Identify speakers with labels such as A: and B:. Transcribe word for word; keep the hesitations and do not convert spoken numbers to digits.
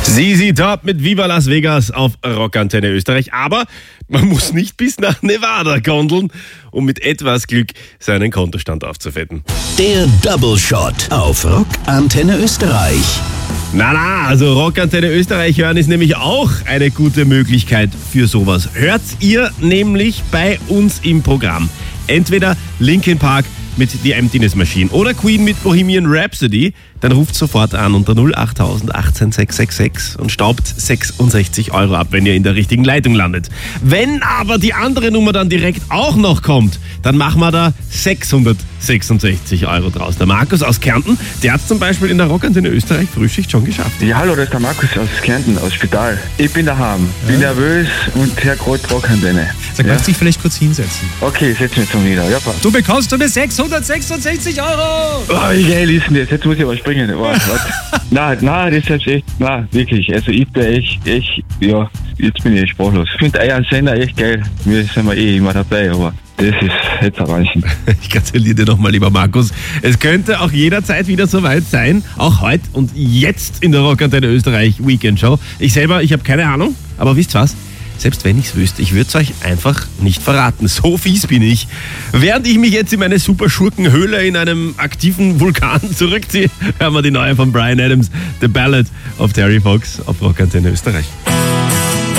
A: Z Z Top mit Viva Las Vegas auf Rockantenne Österreich. Aber man muss nicht bis nach Nevada gondeln, um mit etwas Glück seinen Kontostand aufzufetten.
B: Der Double Shot auf Rockantenne Österreich.
A: Na na, also Rockantenne Österreich hören ist nämlich auch eine gute Möglichkeit für sowas. Hört ihr nämlich bei uns im Programm. Entweder Linkin Park mit The Emptiness Machine oder Queen mit Bohemian Rhapsody, dann ruft sofort an unter null acht achtzehn sechs sechs sechs und staubt sechsundsechzig Euro ab, wenn ihr in der richtigen Leitung landet. Wenn aber die andere Nummer dann direkt auch noch kommt, dann machen wir da sechshundertsechsundsechzig Euro draus. Der Markus aus Kärnten, der hat zum Beispiel in der Rockantenne Österreich Frühschicht schon geschafft.
C: Ja, hallo, das ist der Markus aus Kärnten, aus Spital. Ich bin daheim, ja. bin nervös und hör gerade Rockantenne.
D: Sag,
C: ja?
D: kannst du dich vielleicht kurz hinsetzen?
C: Okay, setz mich zum Nieder. Ja, passt.
D: Du bekommst eine sechshundertsechsundsechzig Euro!
C: Oh, wie geil ist denn das? Jetzt muss ich aber springen. Oh, nein, nein, das ist jetzt echt, nein, wirklich. Also ich bin echt, echt, ja, jetzt bin ich echt sprachlos. Ich finde euren Sender echt geil. Wir sind wir eh immer dabei, aber das ist jetzt erreichen.
A: Ich gratuliere dir nochmal, lieber Markus. Es könnte auch jederzeit wieder soweit sein. Auch heute und jetzt in der Rockantenne Österreich Weekend Show. Ich selber, ich habe keine Ahnung, aber wisst was? Selbst wenn ich es wüsste, ich würde es euch einfach nicht verraten. So fies bin ich. Während ich mich jetzt in meine Super-Schurken-Höhle in einem aktiven Vulkan zurückziehe, hören wir die neue von Bryan Adams, The Ballad of Terry Fox auf Rockantenne Österreich.